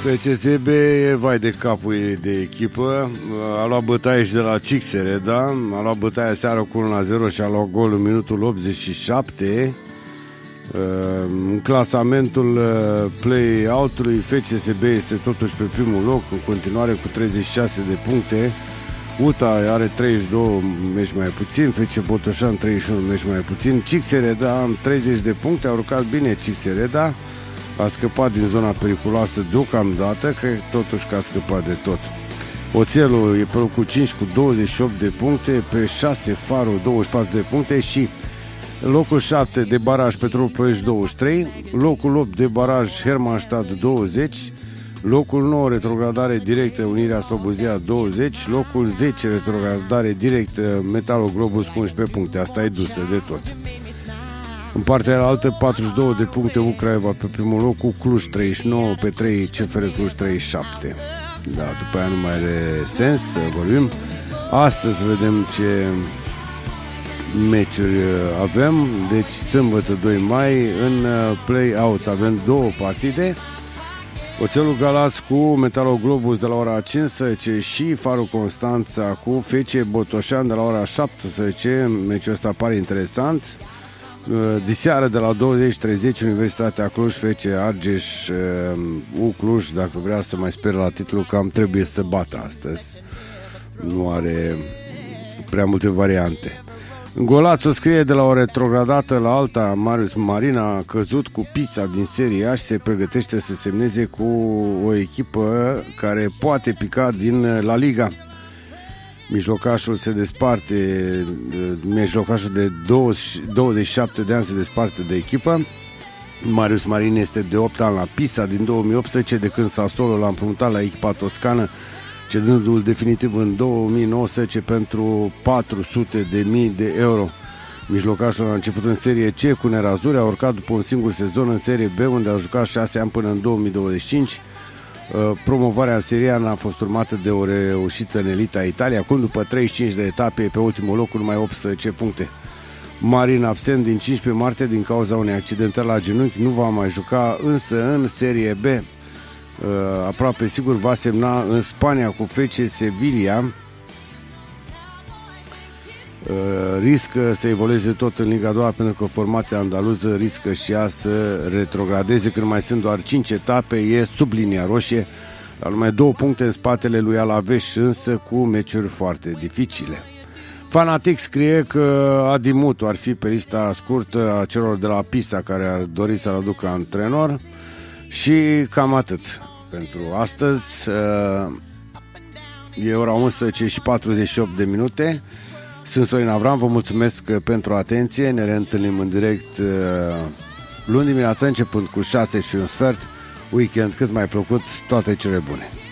FCSB e vai de capul de echipă. A luat bătaie și de la Cixereda. A luat bătaie seară cu 1-0 și a luat gol în minutul 87. În clasamentul play-out-ului FCSB este totuși pe primul loc, în continuare cu 36 de puncte. UTA are 32 meci mai puțin, FC Botoșan 31 meci mai puțin. Cixereda am 30 de puncte, a urcat bine Cixereda. A scăpat din zona periculoasă deocamdată, cred totuși că a scăpat de tot. Oțelul e pe locul 5 cu 28 de puncte, pe 6 Farul 24 de puncte și locul 7 de baraj Petrol Ploiești 23, locul 8 de baraj Hermannstadt 20, locul 9 retrogradare directă Unirea Slobozia 20, locul 10 retrogradare directă Metalul Globus cu 11 puncte. Asta e dusă de tot. În partea altă 42 de puncte Ucraeva pe primul loc cu Cluj 39, pe 3 CFR Cluj 37. Da, după aia nu mai are sens să vorbim. Astăzi vedem ce meciuri avem. Deci sâmbătă 2 mai în play-out avem două partide. Oțelul Galați cu Metalul Globus de la ora 15 și Farul Constanța cu FC Botoșan de la ora 17. Meciul ăsta pare interesant. Diseară de la 20:30 Universitatea Cluj, FC Argeș U Cluj, dacă vrea să mai sper la titlu, cam trebuie să bată astăzi. Nu are prea multe variante. Golațul scrie de la o retrogradată la alta. Marius Marina a căzut cu Pisa din Serie A și se pregătește să semneze cu o echipă care poate pica din La Liga. Mijlocașul se desparte, mijlocașul de 27 de ani se desparte de echipă. Marius Marin este de 8 ani la Pisa din 2018, de când Sassuolo l-a împrumutat la echipa toscană, cedându-l definitiv în 2019 pentru 400.000 de euro. Mijlocașul a început în Serie C cu Nerazzurri, a urcat după un singur sezon în Serie B, unde a jucat 6 ani până în 2025. Promovarea în Serie A a fost urmată de o reușită în elita Italia, acum după 35 de etape pe ultimul loc cu numai 18 puncte. Marin absent din 15 martie din cauza unei accidentări la genunchi, nu va mai juca însă în Serie B. Aproape sigur va semna în Spania cu FC Sevilla. Riscă să evolueze tot în Liga 2 pentru că formația andaluză riscă și ea să retrogradeze când mai sunt doar 5 etape, e sub linia roșie, la numai 2 puncte în spatele lui Alaves, însă cu meciuri foarte dificile. Fanatic scrie că Adi Mutu ar fi pe lista scurtă a celor de la Pisa care ar dori să-l aducă antrenor și cam atât pentru astăzi. E ora 11 și 48 de minute. Sunt Sorin Avram, vă mulțumesc pentru atenție. Ne reîntâlnim în direct luni dimineața începând cu 6:15. Weekend cât mai plăcut, toate cele bune.